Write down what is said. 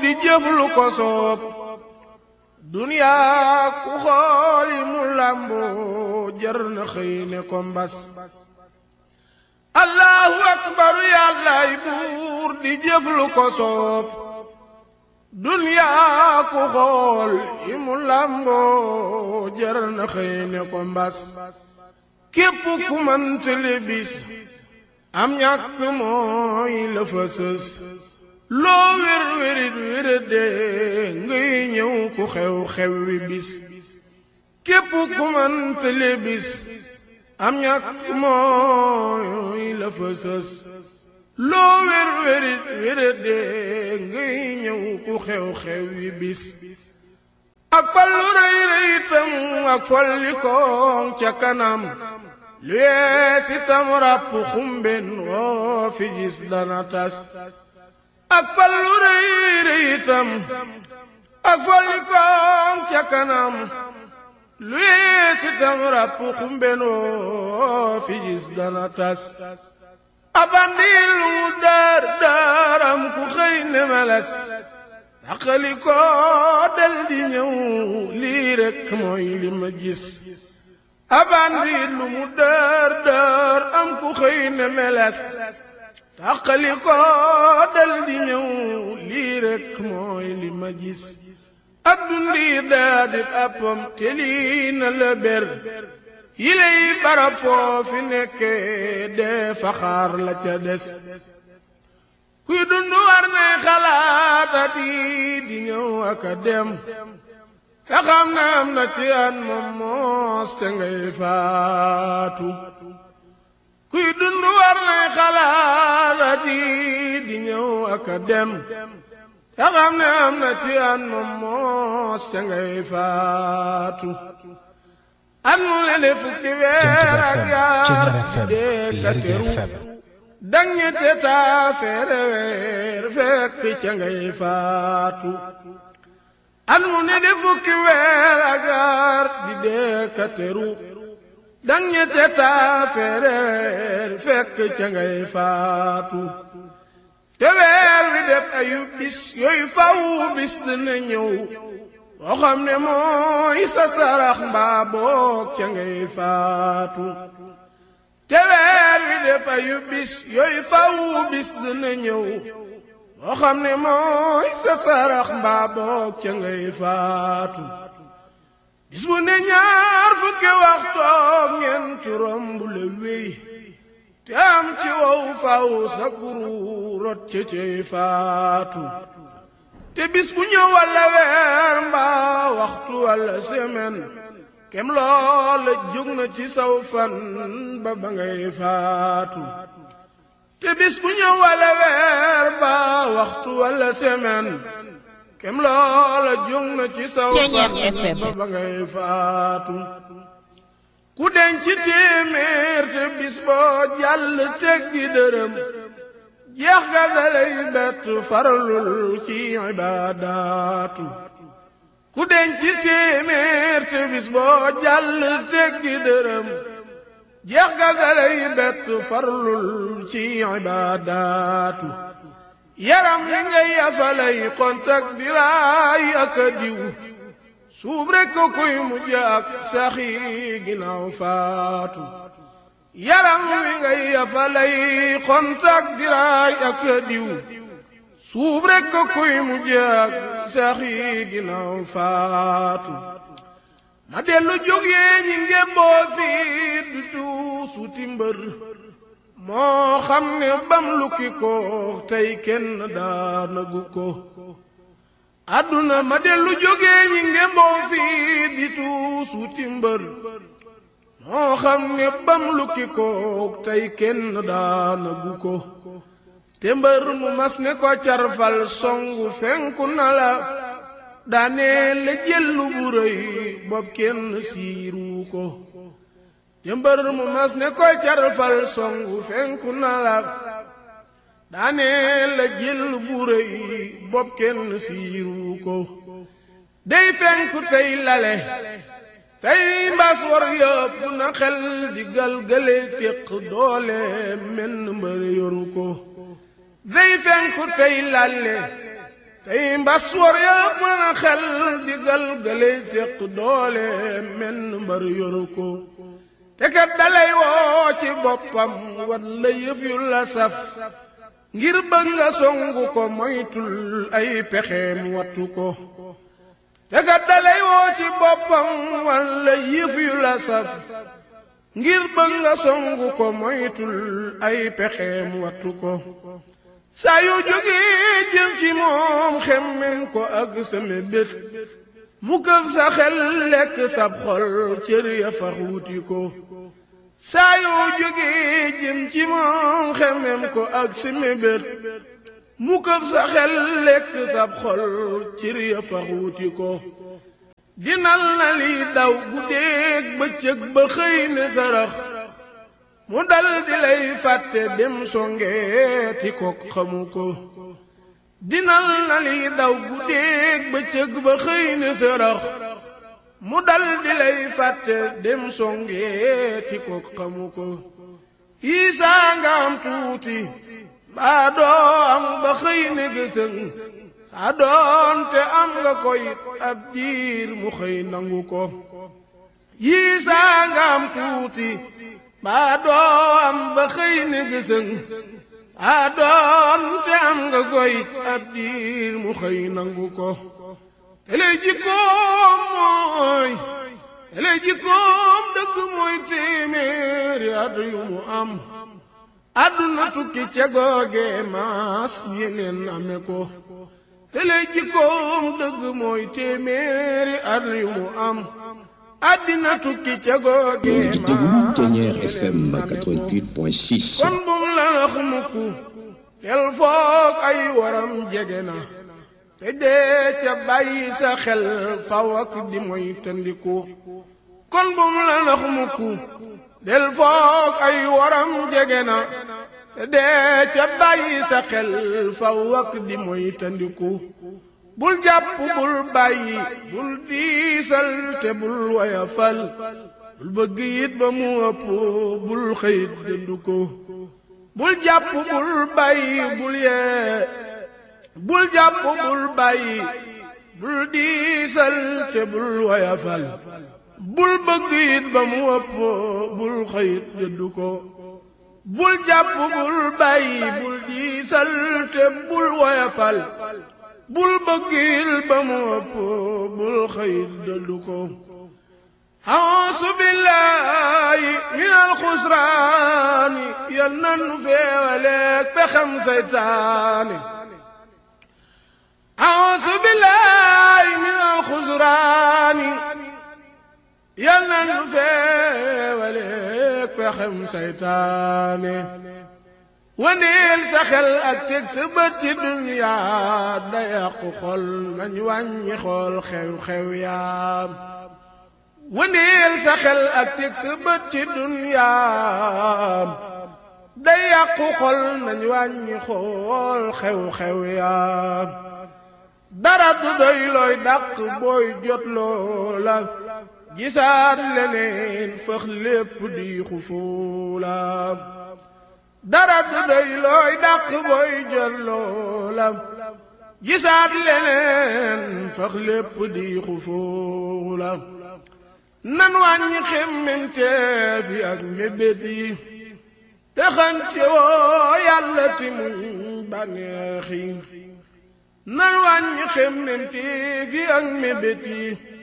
di jëf lu ko soob duniyaa ku xooli mu làmboo jar na xëy ne ko mbas allahu akbar yàllaay buur di jëf lu ko soob duniyaa ku xool yi mu làmboo jar na xëy ne ko mbas képp ku mantale bis am ñàkk mooy la fa sës loo wér wérit wérade ngay ñëw ku xew xew wi bis képp ku mantale bis am ñàkk mooy la fa sës loo wér wérit wérade ngay ñëw ku xew xew wi bis ak pallu rëy rëy itam ak folli koŋ ca kanam lu yees itam ràpp xumben woo fi gis dana tas ak pallu rëy rëy itam ak folli koŋ ca kanam lu yees itam ràpp xumben woo fi gis dana tas abandil lu daar daaram ku xëy ne meles daqali ko del di ñëw lii rekk mooy li ma gis abandil lu mu daar daar am ku xëy ne meles daqali ko del di ñëw lii rekk mooy li ma gis ak dundi daa di appam te lii na la ber yiley barab foofi nekke dee faxaar la ca des kuy dund war nay xalaatati di ñëw ak a dem te xam na am na ci an moom moos te ngay faatu kuy dund war nay xalaatati di ñëw ak a dem te xam na am na ci an moom moos te ngay faatu an mu le fukki weer ak yaar dee ka teru dañete taa feere weer fekk ca ngay faatu an mu ne de fukki weer ak yaar di dee ka teru dañete taa feere weer fekk ca ngay faatu te weer wi def ayu bis yooyu faw bis dina ñëw boo xam ne mooy sa sarax mbaa boog ca ngay faatu te weer wi def ayu bis yooyu faw bis dina ñëw boo xam ne mooy sa sarax mbaa boog ca ngay faatu bis bu ne ñaar fukki waxtoog ñeent romb la wéy te am ci wow faw sa kuru rot ca cay faatu te bis bu ñëw walla weer mbaa waxtu walla semaine kem loola jóg na ci saw fan ba ba ngay faatu te bis bu ñëw walla weer mbaa waxtu walla semaine kem loola jóg na ci saw fan ba ba ngay faatu ku denc téeméer te bis boo jàll teggi dërëm jeex ga dalay bett faralul ci ibaadaatu ku denc téeméer te bis boo jàll teggi dërëm jeex ga dalay bett faralul ci ibaadaatu yaram li ngay yafalay kontak di raay ak a diw suub rekk ko koy mujj ak saxi ginnaaw faatu yaram wi ngay yafalay kontak di raay ak a diw suub rekk ko koy mujj ak saxi ginnaaw faatu ma dellu jógee ñi ngémboo fii du tuusuti mbër moo xam ne bam lukki ko tey kenn daanagu ko àdduna ma dellu jógee ñi ngémboo fii di tuusuti mbër moo xam ne bam lukki ko tey kenn daanagu ko te mbër mu mas ne ko carfal songu fenku na la daanee la jëllu bu rëy bopp kenn siiru ko te mbër mu mas ne ko carfal songu fenku na la daanee la jëllu bu rëy bopp kenn siiru ko day fenku tey lale tey mbas war yëpp na xel di galgale téq doole menn mbër yoru ko day fenku tey lalle tey mbas war ya mën a xel di galgaley teq doole menn mbar yoru ko te kat dalay woo ci boppam walla yëf yu la saf ngir bëgg nga songu ko moytul ay pexeem wattu ko te kat dalay woo ci boppam walla yëf yu la saf ngir bëgg nga songu ko moytul ay pexeem wattu ko saa yoo jógee jëm ci moom xemmen ko ak sa mébét mu këf sa xel lekk sab xol cër ya fax wuti ko saa yoo jógee jëm ci moom xemmen ko ak sa mébét mu këf sa xel lekk sab xol cër ya fax wuti ko dinal na li daw guddeeg bëccëg ba xëy ne sarax mu dal di lay fàtte dem songeeti ko xamu ko dinal na li daw guddeeg bëccëg ba xëy ne sarax mu dal di lay fàtte dem songeeti ko xamu ko isaa nga am tuuti baa doo am ba xëy ne gësëng saa doonte am nga koy ab diir mu xëy nangu ko isaa nga am tuuti baa doo am ba xëy ne gësëng saa doonte am nga koy ab diir mu xëy nangu ko teley jikkoom dëgg mooy téeméeri at yu mu am àdduna tukki ca googe maas yeneen ame ko teley jikkoom dëgg mooy téeméeri at yu mu am àddina tukki ca googe maas Ténière FM 88.6 kon bum la nax mukk tel foog ay waram jege na te dee ca bàyyi sa xel faw ak di moy tandiku kon bum la nax mukk del foog ay waram jege na te dee ca bàyyi sa xel faw ak di moy tandiku bul jàpp bul bàyyi bul diisal te bul woyafal bul bëgg it ba mu ëpp bul xëyit dëddu ko bul jàpp bul bàyyi bul yee bul jàpp bul bàyyi bul diisal te bul woyafal bul bëgg it ba mu ëpp bul xëyit dëddu ko bul jàpp bul bàyyi bul diisal te bul woyafal bul bëggil ba mu ëpp bul xëyit dëddu ko a'uuzu billaahi minal xusraani yal nanu feewaleek pexem seytaane a'uuzu billaahi minal xusraani yal nanu feewaleek pexem seytaane waneel sa xel ak teg sa bët ci duniyaa da yàqu xol nañ wàññi xool xew-xew yaam waneel sa xel ak teg sa bët ci duniyaa da yàqu xol nañ wàññi xool xew-xew yaam dara du doy looy dàq booy jot loola gisaat leneen fëx lépp di xufuula dara du doy looy dàq booy jot loola gisaat leneen fax lépp di xufuula nan wàññi xemmenteef yi ak mébét yi te xante woo yàlla ti muñ bànneex yi nan wàññi xemmenteef yi ak mébét yi